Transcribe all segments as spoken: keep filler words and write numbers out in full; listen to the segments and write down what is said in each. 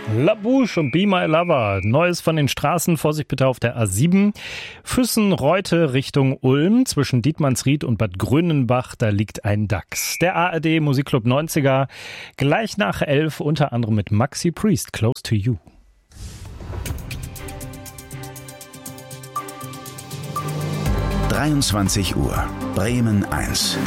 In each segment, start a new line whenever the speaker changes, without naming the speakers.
La Bouche und Be My Lover. Neues von den Straßen. Vorsicht bitte auf der A sieben. Füssen-Reute Richtung Ulm. Zwischen Dietmannsried und Bad Grönenbach, da liegt ein Dachs. Der A R D Musikclub neunziger. Gleich nach elf, unter anderem mit Maxi Priest. Close to You.
dreiundzwanzig Uhr. Bremen eins.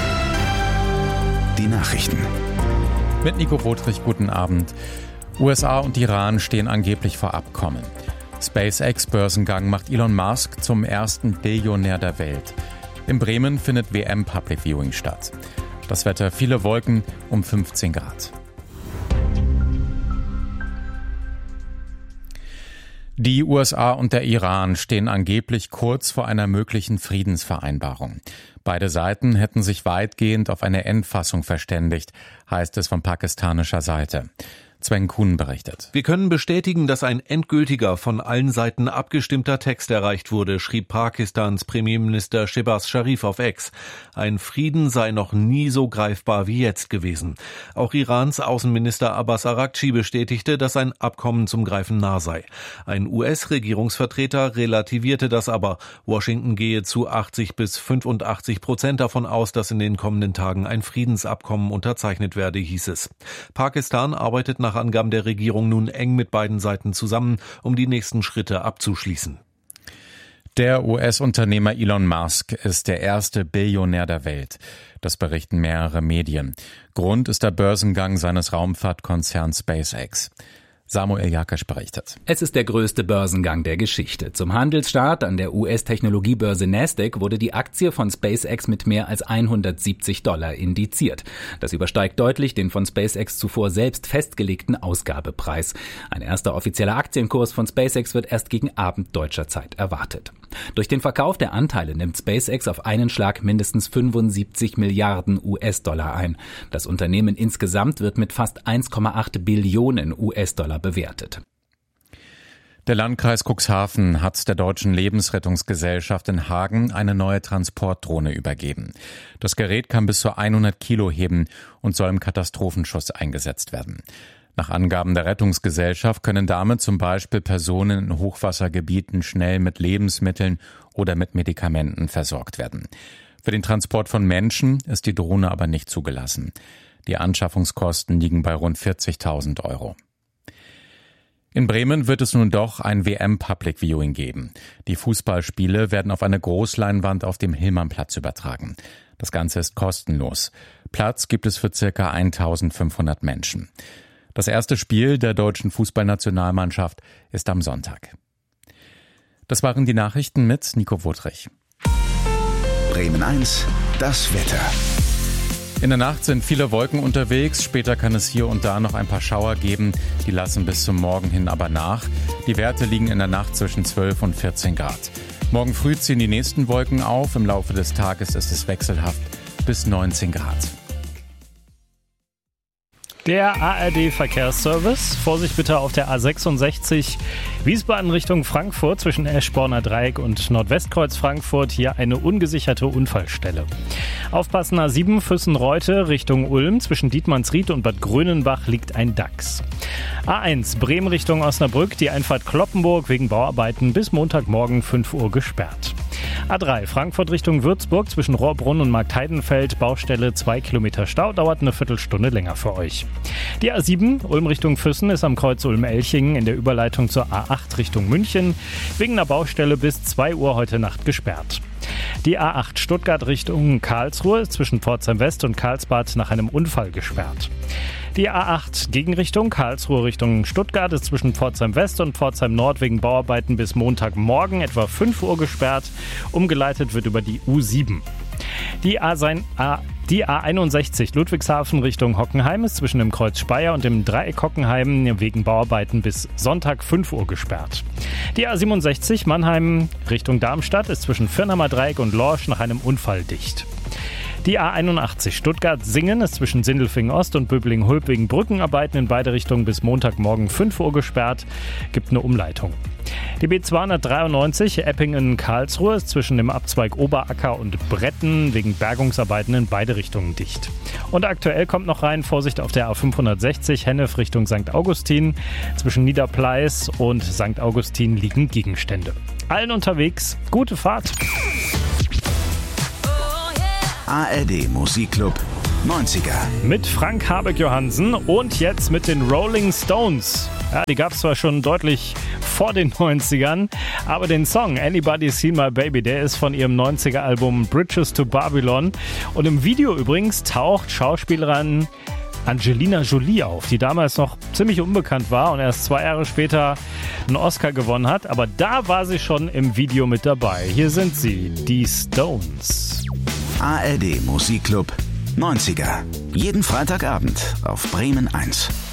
Die Nachrichten.
Mit Nico Wotrich, guten Abend. U S A und Iran stehen angeblich vor Abkommen. SpaceX-Börsengang macht Elon Musk zum ersten Billionär der Welt. In Bremen findet W M Public Viewing statt. Das Wetter, viele Wolken, um fünfzehn Grad. Die U S A und der Iran stehen angeblich kurz vor einer möglichen Friedensvereinbarung. Beide Seiten hätten sich weitgehend auf eine Endfassung verständigt, heißt es von pakistanischer Seite. Sven Kuhn berichtet.
Wir können bestätigen, dass ein endgültiger, von allen Seiten abgestimmter Text erreicht wurde, schrieb Pakistans Premierminister Shehbaz Sharif auf X. Ein Frieden sei noch nie so greifbar wie jetzt gewesen. Auch Irans Außenminister Abbas Araghchi bestätigte, dass ein Abkommen zum Greifen nah sei. Ein U S-Regierungsvertreter relativierte das aber. Washington gehe zu achtzig bis fünfundachtzig Prozent davon aus, dass in den kommenden Tagen ein Friedensabkommen unterzeichnet werde, hieß es. Pakistan arbeitet nach Nach Angaben der Regierung nun eng mit beiden Seiten zusammen, um die nächsten Schritte abzuschließen.
Der U S-Unternehmer Elon Musk ist der erste Billionär der Welt. Das berichten mehrere Medien. Grund ist der Börsengang seines Raumfahrtkonzerns SpaceX. Samuel Jakasch berichtet.
Es ist der größte Börsengang der Geschichte. Zum Handelsstart an der U S-Technologiebörse Nasdaq wurde die Aktie von SpaceX mit mehr als hundertsiebzig Dollar indiziert. Das übersteigt deutlich den von SpaceX zuvor selbst festgelegten Ausgabepreis. Ein erster offizieller Aktienkurs von SpaceX wird erst gegen Abend deutscher Zeit erwartet. Durch den Verkauf der Anteile nimmt SpaceX auf einen Schlag mindestens fünfundsiebzig Milliarden U S-Dollar ein. Das Unternehmen insgesamt wird mit fast eins Komma acht Billionen U S-Dollar bewertet.
Der Landkreis Cuxhaven hat der Deutschen Lebensrettungsgesellschaft in Hagen eine neue Transportdrohne übergeben. Das Gerät kann bis zu hundert Kilo heben und soll im Katastrophenschutz eingesetzt werden. Nach Angaben der Rettungsgesellschaft können damit zum Beispiel Personen in Hochwassergebieten schnell mit Lebensmitteln oder mit Medikamenten versorgt werden. Für den Transport von Menschen ist die Drohne aber nicht zugelassen. Die Anschaffungskosten liegen bei rund vierzigtausend Euro. In Bremen wird es nun doch ein W M Public Viewing geben. Die Fußballspiele werden auf eine Großleinwand auf dem Hillmannplatz übertragen. Das Ganze ist kostenlos. Platz gibt es für circa eintausendfünfhundert Menschen. Das erste Spiel der deutschen Fußballnationalmannschaft ist am Sonntag. Das waren die Nachrichten mit Nico Wotrich.
Bremen eins, das Wetter.
In der Nacht sind viele Wolken unterwegs, später kann es hier und da noch ein paar Schauer geben, die lassen bis zum Morgen hin aber nach. Die Werte liegen in der Nacht zwischen zwölf und vierzehn Grad. Morgen früh ziehen die nächsten Wolken auf, im Laufe des Tages ist es wechselhaft bis neunzehn Grad.
Der A R D-Verkehrsservice. Vorsicht bitte auf der A sechsundsechzig Wiesbaden Richtung Frankfurt zwischen Eschborner Dreieck und Nordwestkreuz Frankfurt. Hier eine ungesicherte Unfallstelle. Aufpassen, A sieben Füssen-Reute Richtung Ulm. Zwischen Dietmannsried und Bad Grönenbach liegt ein Dachs. A eins Bremen Richtung Osnabrück. Die Einfahrt Cloppenburg wegen Bauarbeiten bis Montagmorgen fünf Uhr gesperrt. A drei Frankfurt Richtung Würzburg zwischen Rohrbrunn und Marktheidenfeld. Baustelle zwei Kilometer Stau, dauert eine Viertelstunde länger für euch. Die A sieben Ulm Richtung Füssen ist am Kreuz Ulm-Elchingen in der Überleitung zur A acht Richtung München wegen einer Baustelle bis zwei Uhr heute Nacht gesperrt. Die A acht Stuttgart Richtung Karlsruhe ist zwischen Pforzheim West und Karlsbad nach einem Unfall gesperrt. Die A acht Gegenrichtung Karlsruhe Richtung Stuttgart ist zwischen Pforzheim West und Pforzheim Nord wegen Bauarbeiten bis Montagmorgen etwa fünf Uhr gesperrt. Umgeleitet wird über die U sieben. Die A, A, die A einundsechzig Ludwigshafen Richtung Hockenheim ist zwischen dem Kreuz Speyer und dem Dreieck Hockenheim wegen Bauarbeiten bis Sonntag fünf Uhr gesperrt. Die A siebenundsechzig Mannheim Richtung Darmstadt ist zwischen Firnheimer Dreieck und Lorsch nach einem Unfall dicht. Die A einundachtzig Stuttgart-Singen ist zwischen Sindelfingen-Ost und Böblingen-Hulb wegen Brückenarbeiten in beide Richtungen bis Montagmorgen fünf Uhr gesperrt. Gibt eine Umleitung. Die B zweihundertdreiundneunzig Eppingen-Karlsruhe ist zwischen dem Abzweig Oberacker und Bretten wegen Bergungsarbeiten in beide Richtungen dicht. Und aktuell kommt noch rein, Vorsicht auf der A fünfhundertsechzig Hennef Richtung Sankt Augustin. Zwischen Niederpleis und Sankt Augustin liegen Gegenstände. Allen unterwegs, gute Fahrt.
A R D Musikclub neunziger.
Mit Frank Habeck-Johansen und jetzt mit den Rolling Stones. Ja, die gab es zwar schon deutlich vor den neunzigern, aber den Song Anybody Seen My Baby, der ist von ihrem neunziger Album Bridges to Babylon. Und im Video übrigens taucht Schauspielerin Angelina Jolie auf, die damals noch ziemlich unbekannt war und erst zwei Jahre später einen Oscar gewonnen hat. Aber da war sie schon im Video mit dabei. Hier sind sie, die Stones.
A R D Musikclub neunziger. Jeden Freitagabend auf Bremen eins.